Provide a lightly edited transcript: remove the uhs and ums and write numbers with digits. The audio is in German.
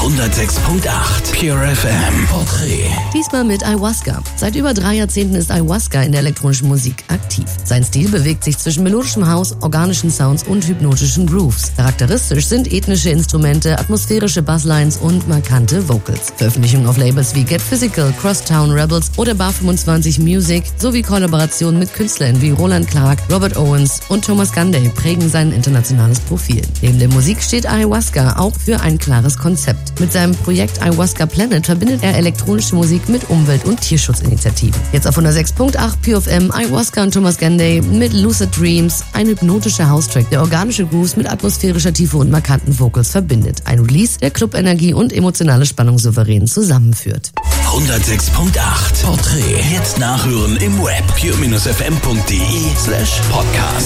106.8 Pure FM Porträt. Diesmal mit Ayahuasca. Seit über 3 Jahrzehnten ist Ayahuasca in der elektronischen Musik aktiv. Sein Stil bewegt sich zwischen melodischem House, organischen Sounds und hypnotischen Grooves. Charakteristisch sind ethnische Instrumente, atmosphärische Basslines und markante Vocals. Veröffentlichungen auf Labels wie Get Physical, Crosstown Rebels oder Bar 25 Music sowie Kollaborationen mit Künstlern wie Roland Clark, Robert Owens und Thomas Gandey prägen sein internationales Profil. Neben der Musik steht Ayahuasca auch für ein klares Konzept. Mit seinem Projekt Ayahuasca Planet verbindet er elektronische Musik mit Umwelt- und Tierschutzinitiativen. Jetzt auf 106.8 Pure FM, Ayahuasca und Thomas Gandey mit Lucid Dreams, ein hypnotischer House-Track, der organische Grooves mit atmosphärischer Tiefe und markanten Vocals verbindet. Ein Release, der Club-Energie und emotionale Spannung souverän zusammenführt. 106.8 Porträt. Jetzt nachhören im Web. pure-fm.de/podcast.